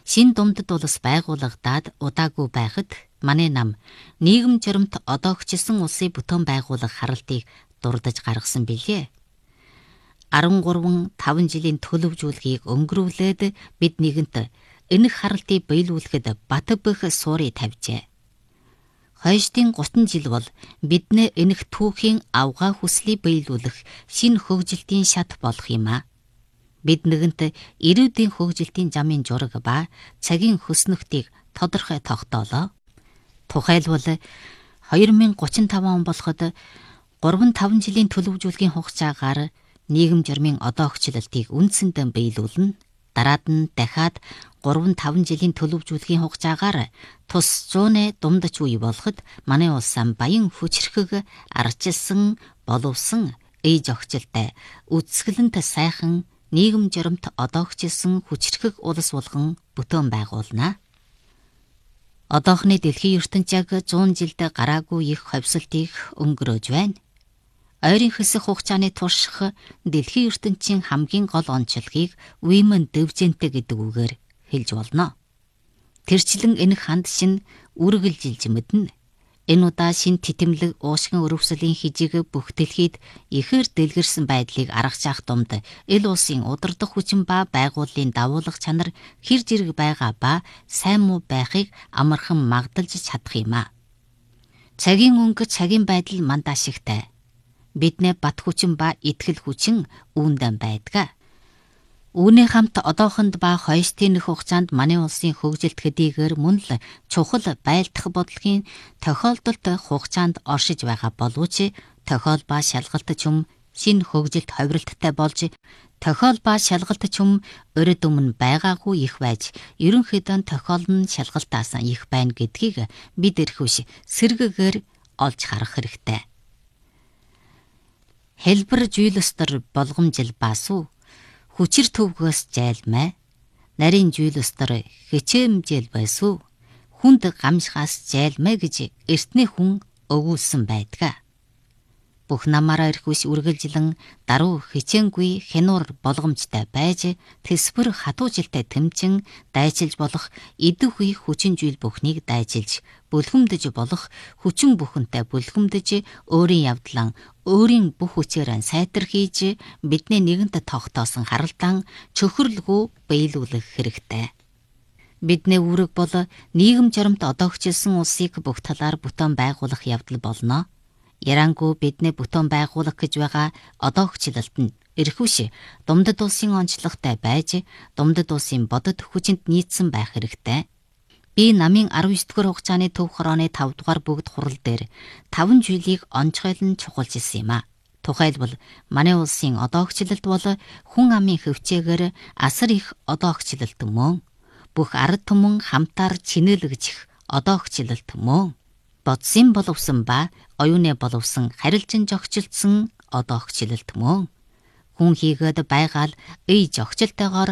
Шинэ Думдад улс байгуулагдаад удаагүй байхад манай нам нийгэм журамт одоогчилсан улсыг бүтээн байгуулах харалтыг дурдж гаргасан билээ. 13-5 жилийн төлөвжүүлгийг өнгөрүүлээд бид нэгэнт энэх харалтыг биелүүлэхэд бат бөх суурийг тавьжээ. Хойштын 30 жил бол биднээ энэх түүхийн авгаа хүслийг биелүүлэх шинэ хөгжилтийн шат болох юм а. Бид нэгэнт ирээдүйн хөгжилтийн замын жураг ба цагийн хөснөхтийг тодорхой тогтоолоо. Тухайлбал 2035 он болоход 3-5 жилийн төлөвжүүлгийн хугацаагаар нийгэм журмын одоогчлалтыг үндсэндээ биелүүлнэ. Дараад нь дахиад 3-5 жилийн төлөвжүүлгийн хугацаагаар тус 100-ны думдач үе болоход манай улсаа баян хүчрхэг арчилсан, боловсон, ээж огчлтай, үсгэлэнт сайхан нийгэм журамт одоогчлсан хүчрхэг улс болгон бүтээн байгуулнаа. Одоохны дэлхийн ертөнцийг 100 жилд гараагүй их ховсолтыг өнгөрөөж байна. Ойрын хэсэг хугацааны турших дэлхийн ертөнцийн хамгийн гол онцлогийг Women Dividend гэдэг үгээр хэлж болно. Тэрчлэн энэх ханд шин үргэлжилж мэднэ. Энэ удаа шин титэмлэг уушгин өрөвсөлийн хижиг бүх дэлхийд ихээр дэлгэрсэн байдлыг аргачаах думд эл улсын удирдах хүчин ба байгууллын давуулах чанар хэр зэрэг байгаа ба сайн муу байхыг амархан магдалж чадах юм а. Цагийн өнгө цагийн байдал мандаашигтай. Биднээ бат хүчин ба итгэл хүчин үүндэн байдаг. Үүний хамт одоохонд ба хойштын хугацаанд манай улсын хөгжилт хэдийгээр мөн л чухал байлдах бодлогын тохиолдолд хугацаанд оршиж байгаа боловч тохиол ба шалгалт чум шинэ хөгжилт ховролттой болж тохиол ба шалгалт чум өрөд өмнө байгаагүй их байж ерөнхийдөө тохиол нь шалгалтаас их байна гэдгийг бид эрхвш сэргэгээр олж харах хэрэгтэй. Хэлбэр жүййлөстөр болгомжил басу хүчир төвгөөс жайлмай нарийн жүййлөстөр хичээмжэл байсу хүнд гамшихаас жайлмай гэж эртний хүн өгүүлсэн байдаг. Бүх намаараа эрхвш үргэлжлэн даруй хичээнгүй хянуур болгомжтой байж тэсвэр хатуужилтай тэмцэн дайчилж болох идэвхүй хүчин жуйл бүхнийг дайчилж бүлхэмдэж болох хүчин бүхэнтэй бүлхэмдэж өөрийн явдлан өөрийн бүх хүчээр сайтар хийж бидний нэгэнт тогтоосон харалтан чөхөрлөгөө биелүүлэх хэрэгтэй. Бидний үүрэг бол нийгэм журамт одоогчлсан улсыг бүх талаар бүтээн байгуулах явдал болно. Ярангүй бидний бүтээн байгуулах гэж байгаа одоогчлалт нь эрхвш Думдад улсын онцлогтой байж Думдад улсын бодит хүчинд нийцсэн байх хэрэгтэй. Би намын 19-р хугацааны төв хорооны 5 дугаар бүгд хурал дээр 5 зүйлийг онцгойлон чухалчилсан юм а. Тухайлбал манай улсын одоогчлалт бол хүн амын хөвчээгээр асар их одоогчлалт мөн. Бүх ард түмэн хамтаар чинээлгэж одоогчлалт мөн. Бодсын боловсон ба оюуны боловсон харилцан жогчлцсон одоогчлалт мөн. Хүн хийгээд байгаал ий жогчлтойгоор